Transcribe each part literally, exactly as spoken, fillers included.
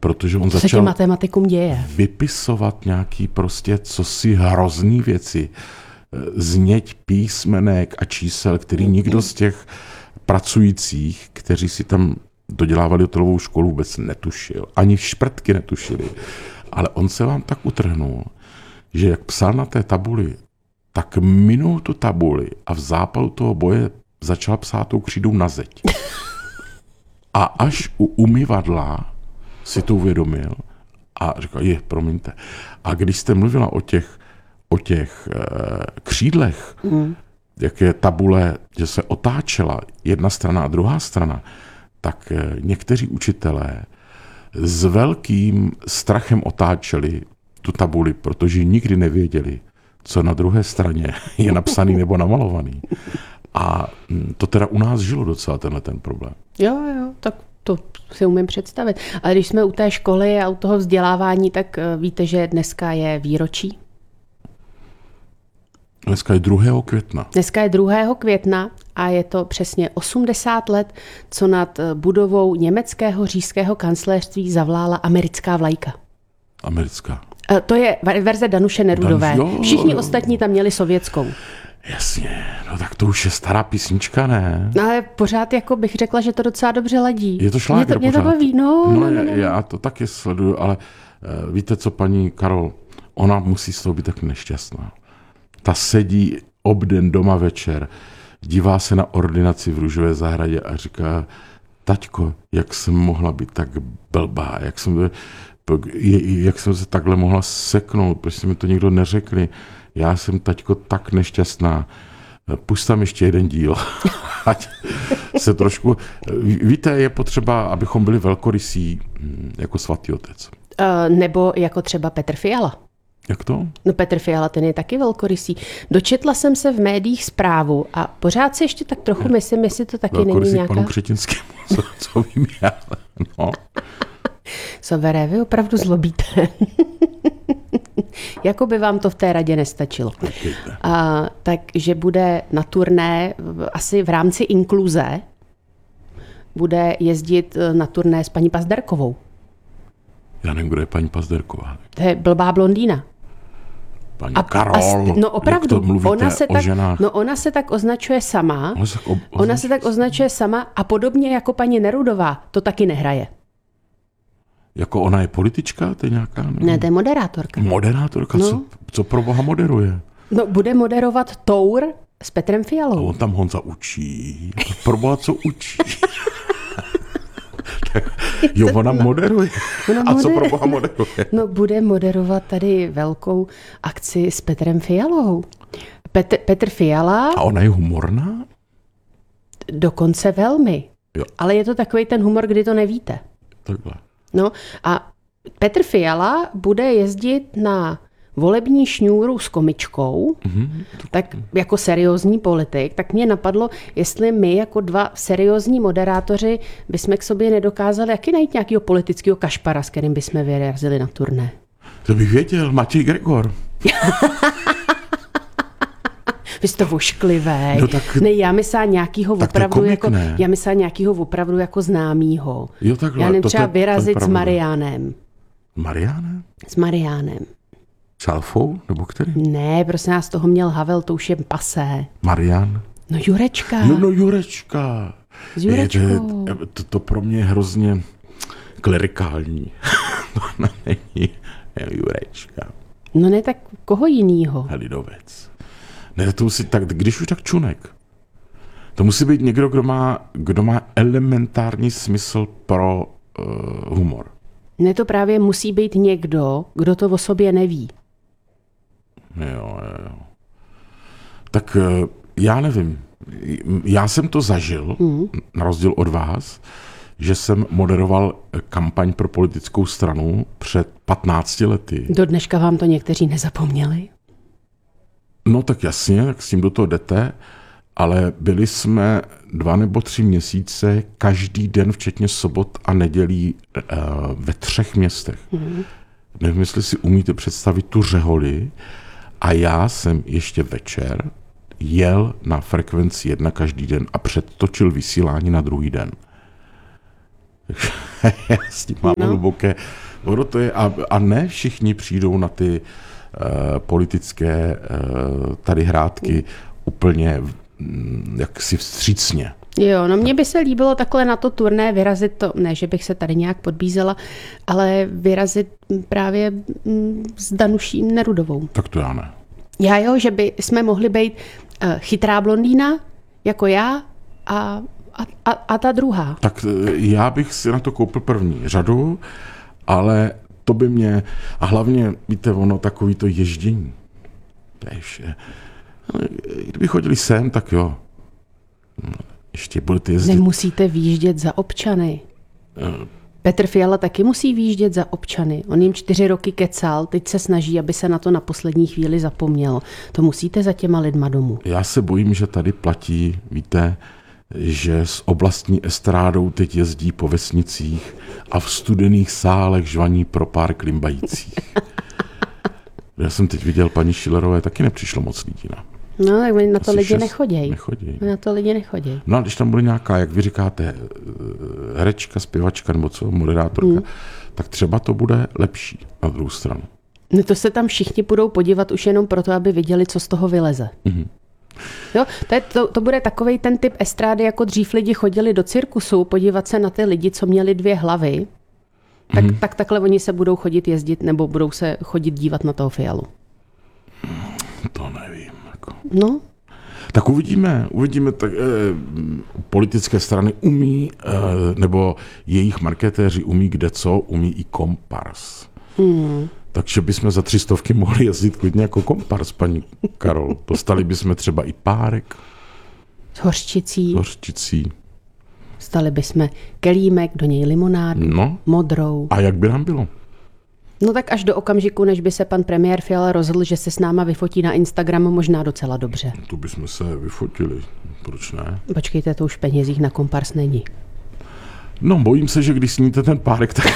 protože on Co začal se těm matematikům děje? vypisovat nějaký prostě cosi hrozný věci, zněť písmenek a čísel, který nikdo z těch pracujících, kteří si tam dodělávali hotelovou školu, vůbec netušil. Ani šprtky netušili. Ale on se vám tak utrhnul, že jak psal na té tabuli, tak minul tu tabuli a v zápalu toho boje začal psát tou křídou na zeď. A až u umyvadla si to uvědomil a říkal, je, promiňte. A když jste mluvila o těch, o těch e, křídlech, mm. jak je tabule, že se otáčela jedna strana a druhá strana, tak e, někteří učitelé s velkým strachem otáčeli tu tabuli, protože nikdy nevěděli, co na druhé straně je napsaný nebo namalovaný. A to teda u nás žilo docela tenhle ten problém. Jo, jo, tak to si umím představit. Ale když jsme u té školy a u toho vzdělávání, tak víte, že dneska je výročí? Dneska je druhého května. Dneska je druhého května a je to přesně osmdesát let, co nad budovou německého říšského kancléřství zavlála americká vlajka. Americká. To je verze Danuše Nerudové. Dan, jo, Všichni jo. ostatní tam měli sovětskou. Jasně, no tak to už je stará písnička, ne? No ale pořád jako bych řekla, že to docela dobře ladí. Je to šláger mě to, pořád. Mě to baví, no. No, no, no, no. Já to taky sleduju, ale uh, víte co, paní Karol, ona musí z toho být tak nešťastná. Ta sedí obden doma večer, dívá se na ordinaci v Růžové zahradě a říká, taťko, jak jsem mohla být tak blbá, jak jsem, jak jsem se takhle mohla seknout, protože mi to nikdo neřekli. Já jsem, taťko, tak nešťastná. Pusť tam ještě jeden díl. Ať se trošku... Víte, je potřeba, abychom byli velkorysí jako svatý otec. Uh, nebo jako třeba Petr Fiala. Jak to? No Petr Fiala, ten je taky velkorysý. Dočetla jsem se v médiích zprávu a pořád si ještě tak trochu myslím, jestli to taky není nějaká... panu Křetinskému, co, co vím já. No. Sovere, vy opravdu zlobíte. Jako by vám to v té radě nestačilo. A, takže bude na turné, asi v rámci inkluze, bude jezdit na turné s paní Pazderkovou. Já nevím, kdo je paní Pazderková. To je blbá blondýna. Paní A, Karol, a, no opravdu, jak to mluvíte ona se o tak, ženách. no ona se tak označuje sama, Ona se tak, ob, ona se tak označuje sama a podobně jako paní Nerudová, to taky nehraje. Jako ona je politička, to je nějaká? Nebo... Ne, to je moderátorka. Moderátorka, no. co, co pro boha moderuje? No bude moderovat Tour s Petrem Fialou. A on tam Honza učí. Pro boha, co učí? Jo, ona moderuje. Ona A moder... co pro boha moderuje? No bude moderovat tady velkou akci s Petrem Fialou. Petr, Petr Fiala... A ona je humorná? Dokonce velmi. Jo. Ale je to takový ten humor, kdy to nevíte. Takhle. No a Petr Fiala bude jezdit na volební šňůru s komičkou, mm-hmm. tak jako seriózní politik, tak mě napadlo, jestli my jako dva seriózní moderátoři bychom k sobě nedokázali jaký najít nějakého politického kašpara, s kterým bychom vyrazili na turné. To bych věděl, Matěj Gregor. Vy jste vošklivý. No tak, ne, já myslela nějakýho opravdu komik, jako, ne. já myslela nějakýho opravdu jako známýho. Jo, takhle, já nevím, to, třeba to, vyrazit to s Mariánem. Mariánem? S Mariánem. S Alfou? Nebo který? Ne, prosím nás, toho měl Havel, to už je pasé. Marián? No Jurečka. Jo, no Jurečka. S Jurečkou. Je, to, to, to pro mě je hrozně klerikální. To není Jurečka. No ne, tak koho jinýho? Lidovec. Ne, to musí tak, když už tak Čunek. To musí být někdo, kdo má, kdo má elementární smysl pro uh, humor. Ne, to právě musí být někdo, kdo to o sobě neví. Jo, jo. Tak uh, já nevím. Já jsem to zažil, mm. na rozdíl od vás, že jsem moderoval kampaň pro politickou stranu před patnácti lety. Do dneška vám to někteří nezapomněli? No tak jasně, tak s tím do toho jdete, ale byli jsme dva nebo tři měsíce každý den, včetně sobot a nedělí uh, ve třech městech. Mm. Nevím, jestli si umíte představit tu řeholi a já jsem ještě večer jel na Frekvenci jedna každý den a předtočil vysílání na druhý den. S tím mám no. hluboké. Ono to je, a, a ne všichni přijdou na ty uh, politické uh, tady hrátky úplně um, jaksi vstřícně. Jo, no mně by se líbilo takhle na to turné vyrazit to, ne, že bych se tady nějak podbízela, ale vyrazit právě s Danuší Nerudovou. Tak to já ne. Já jo, že by jsme mohli být uh, chytrá blondýna, jako já, a, a, a, a ta druhá. Tak já bych si na to koupil první řadu, ale to by mě, a hlavně, víte, ono takový to ježdění. To je vše. Kdyby chodili sem, tak jo. Ještě budete jezdit. Nemusíte výjíždět za občany. Uh. Petr Fiala taky musí výjíždět za občany. On jim čtyři roky kecal, teď se snaží, aby se na to na poslední chvíli zapomněl. To musíte za těma lidma domů. Já se bojím, že tady platí, víte, že s oblastní estrádou teď jezdí po vesnicích a v studených sálech žvaní pro pár klimbajících. Já jsem teď viděl paní Schillerové, taky nepřišlo moc lidí. Na. No, tak na to Asi lidi šest, nechodějí. nechodějí. Na to lidi nechodějí. No a když tam bude nějaká, jak vy říkáte, herečka, zpěvačka nebo co, moderátorka, hmm. tak třeba to bude lepší na druhou stranu. No to se tam všichni budou podívat už jenom proto, aby viděli, co z toho vyleze. Hmm. Jo, to, je, to, to bude takovej ten typ estrády, jako dřív lidi chodili do cirkusu, podívat se na ty lidi, co měli dvě hlavy, tak, hmm. tak takhle oni se budou chodit jezdit, nebo budou se chodit dívat na toho Fialu. To nevím. Jako. No. Tak uvidíme, uvidíme, tak eh, politické strany umí, eh, nebo jejich marketéři umí kde co, umí i kompars. Hmm. Takže bychom za tři stovky mohli jezdit klidně jako kompars, paní Karol. Dostali bychom třeba i párek. S hořčicí. S hořčicí. Dostali bychom kelímek, do něj limonádu, no. modrou. A jak by nám bylo? No tak až do okamžiku, než by se pan premiér Fiala rozhodl, že se s náma vyfotí na Instagram, možná docela dobře. Tu bychom se vyfotili, proč ne? Počkejte, to už v penězích na kompars není. No, bojím se, že když sníte ten párek, tak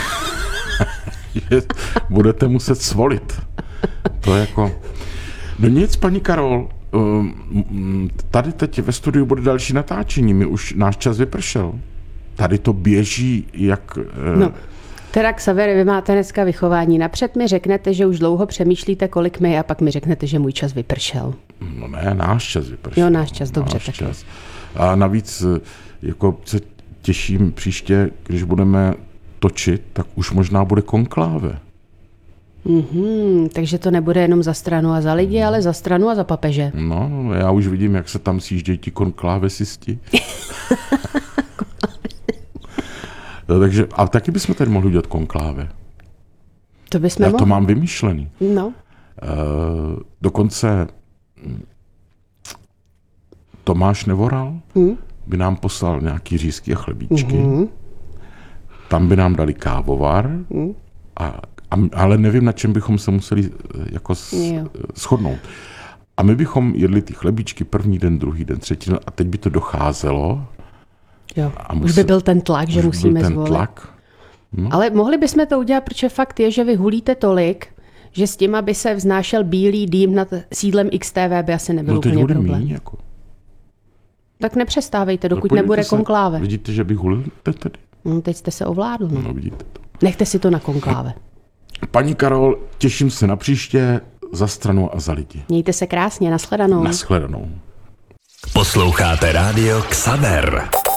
že budete muset svolit. To je jako... No nic, paní Karol, tady teď ve studiu bude další natáčení, my už náš čas vypršel. Tady to běží jak... No. Teda, Xaver, vy máte dneska vychování. Napřed mi řeknete, že už dlouho přemýšlíte, kolik mi, a pak mi řeknete, že můj čas vypršel. No ne, náš čas vypršel. Jo, náš čas, dobře. Náš tak čas. A navíc jako se těším příště, když budeme točit, tak už možná bude konkláve. Mm-hmm, takže to nebude jenom za stranu a za lidi, ale za stranu a za papeže. No, já už vidím, jak se tam sjíždějí ti konklávesisti. No, takže, a taky bychom tady mohli udělat konkláve. To bychom Já mohli. to mám vymyšlený. No. Uh, dokonce Tomáš Nevoral hmm? by nám poslal nějaký řízky a chlebíčky. Mm-hmm. Tam by nám dali kávovar, mm. a, a, ale nevím, na čem bychom se museli jako s, shodnout. A my bychom jedli ty chlebíčky první den, druhý den, třetí den a teď by to docházelo. Jo, a musel, už by byl ten tlak, že musíme ten zvolit. Tlak. No. Ale mohli bychom to udělat, protože fakt je, že vy hulíte tolik, že s tím, aby se vznášel bílý dým nad sídlem X T V, by asi nebyl no, úplně problém. Míň, jako. Tak nepřestávejte, dokud no, nebude se, konkláve. Vidíte, že bych hulil tady? No, teď jste se ovládl. No. No, vidíte to. Nechte si to na konkláve. Paní Karol, těším se na příště, za stranu a za lidi. Mějte se krásně, nashledanou. Nashledanou. Posloucháte rádio Xaver.